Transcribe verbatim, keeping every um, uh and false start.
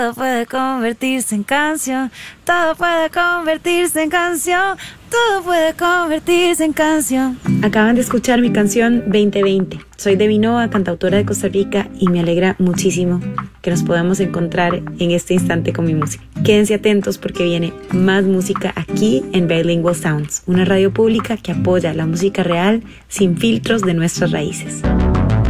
Todo puede convertirse en canción, todo puede convertirse en canción, todo puede convertirse en canción. Acaban de escuchar mi canción veinte veinte. Soy Debbie Nova, cantautora de Costa Rica, y me alegra muchísimo que nos podamos encontrar en este instante con mi música. Quédense atentos porque viene más música aquí en Bilingual Sounds, una radio pública que apoya la música real sin filtros de nuestras raíces.